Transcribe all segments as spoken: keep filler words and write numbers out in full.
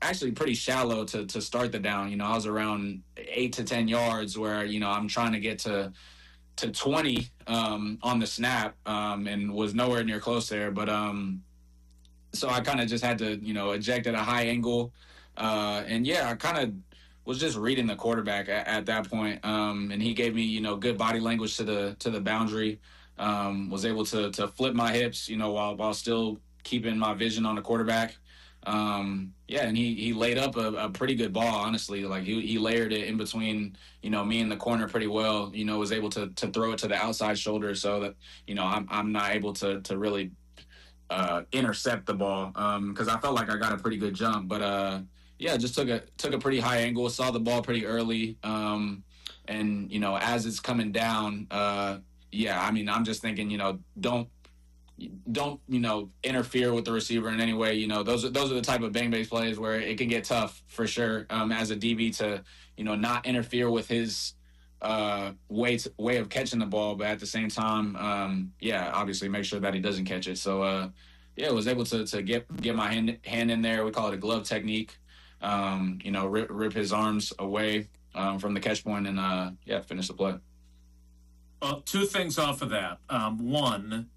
actually pretty shallow to to start the down. You know, I was around eight to ten yards where you know I'm trying to get to to twenty um, on the snap um, and was nowhere near close there. But um, so I kind of just had to you know eject at a high angle, uh, and yeah, I kind of was just reading the quarterback at, at that point, um, and he gave me you know good body language to the to the boundary. Um, was able to to flip my hips, you know, while while still keeping my vision on the quarterback. Um, yeah, and he he laid up a, a pretty good ball, honestly. Like he he layered it in between, you know, me and the corner pretty well. You know, was able to to throw it to the outside shoulder so that you know I'm I'm not able to to really uh, intercept the ball because um, I felt like I got a pretty good jump, but uh, yeah, just took a took a pretty high angle, saw the ball pretty early, um, and you know as it's coming down, uh, yeah, I mean I'm just thinking, you know, don't don't you know interfere with the receiver in any way. You know those are those are the type of bang base plays where it can get tough for sure um, as a D B to you know not interfere with his uh, way to, way of catching the ball, but at the same time, um, yeah, obviously make sure that he doesn't catch it. So uh, yeah, was able to to get get my hand hand in there. We call it a glove technique. Um, you know, rip rip his arms away um, from the catch point and uh, yeah, finish the play. Well, two things off of that. Um, one,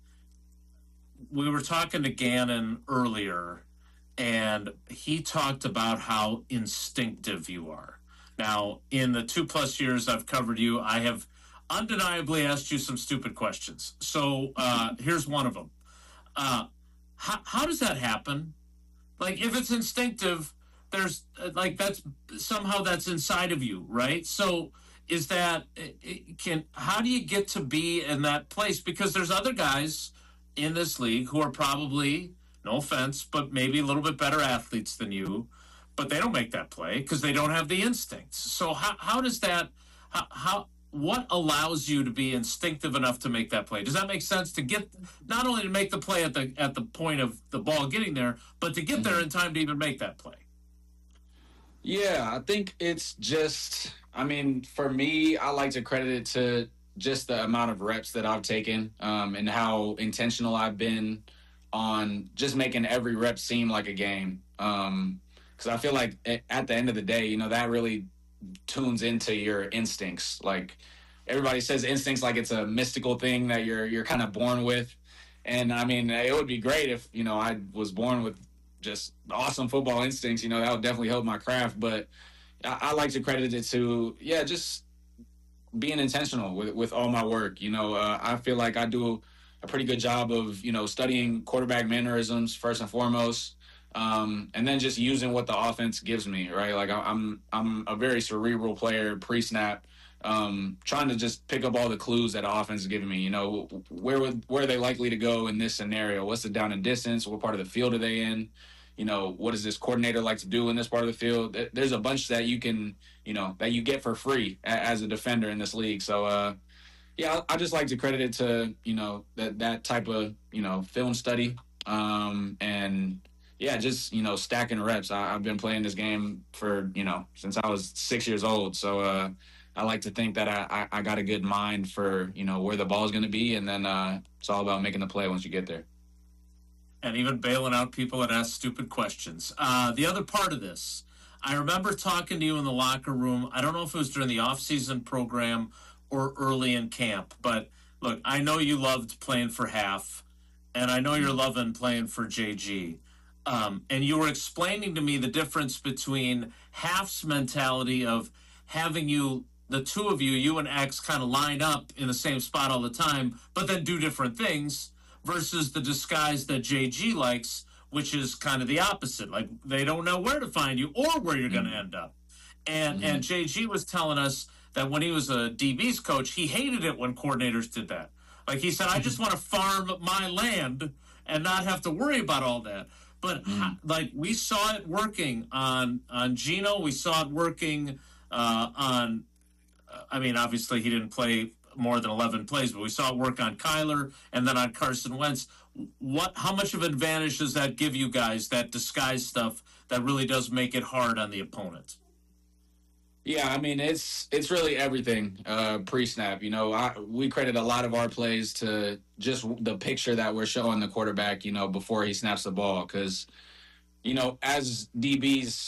we were talking to Gannon earlier, and he talked about how instinctive you are. Now, in the two-plus years I've covered you, I have undeniably asked you some stupid questions. So uh, here's one of them. Uh, how, how does that happen? Like, if it's instinctive, there's, like, that's, somehow that's inside of you, right? So is that, can, how do you get to be in that place? Because there's other guys in this league who are probably, no offense, but maybe a little bit better athletes than you, but they don't make that play because they don't have the instincts. So how how does that, how, how what allows you to be instinctive enough to make that play? Does that make sense, to get, not only to make the play at the at the point of the ball getting there, but to get there in time to even make that play? Yeah, I think it's just, I mean, for me, I like to credit it to just the amount of reps that I've taken um, and how intentional I've been on just making every rep seem like a game. Um, because I feel like at the end of the day, you know, that really tunes into your instincts. Like everybody says instincts like it's a mystical thing that you're you're kind of born with. And I mean, it would be great if, you know, I was born with just awesome football instincts. You know, that would definitely help my craft. But I, I like to credit it to, yeah, just being intentional with, with all my work. You know, uh, I feel like I do a pretty good job of, you know, studying quarterback mannerisms first and foremost. Um, and then just using what the offense gives me, right? Like I'm, I'm a very cerebral player pre-snap, um, trying to just pick up all the clues that the offense is giving me. You know, where would, where are they likely to go in this scenario? What's the down and distance? What part of the field are they in? You know, what does this coordinator like to do in this part of the field? There's a bunch that you can, you know, that you get for free as a defender in this league. So, uh, yeah, I just like to credit it to, you know, that, that type of, you know, film study, um, and, yeah, just, you know, stacking reps. I, I've been playing this game for, you know, since I was six years old. So uh, I like to think that I, I, I got a good mind for, you know, where the ball is going to be. And then uh, it's all about making the play once you get there. And even bailing out people that ask stupid questions. Uh, the other part of this, I remember talking to you in the locker room. I don't know if it was during the off-season program or early in camp. But, look, I know you loved playing for Half, and I know you're loving playing for J G. Um, and you were explaining to me the difference between Half's mentality of having you, the two of you, you and X, kind of line up in the same spot all the time, but then do different things, versus the disguise that J G likes, which is kind of the opposite. Like, they don't know where to find you or where you're going to end up. And mm-hmm. and J G was telling us that when he was a D B's coach, he hated it when coordinators did that. Like, he said, I just want to farm my land and not have to worry about all that. But, mm. like, we saw it working on, on Geno. We saw it working uh, on, uh, I mean, obviously he didn't play more than eleven plays, but we saw it work on Kyler and then on Carson Wentz. What, how much of an advantage does that give you guys, that disguise stuff that really does make it hard on the opponent? Yeah, I mean, it's it's really everything uh, pre-snap. You know, I, we credit a lot of our plays to just the picture that we're showing the quarterback, you know, before he snaps the ball. Because, you know, as D Bs,